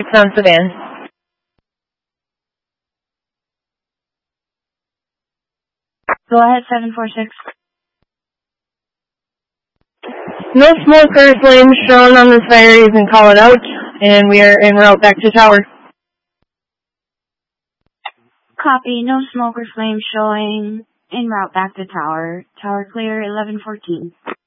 on Sedan. Go ahead, 746. No smoke or flame shown on this fire. You can call it out, and we are en route back to tower. Copy, no smoke or flame showing. En route back to tower. Tower clear, 1114.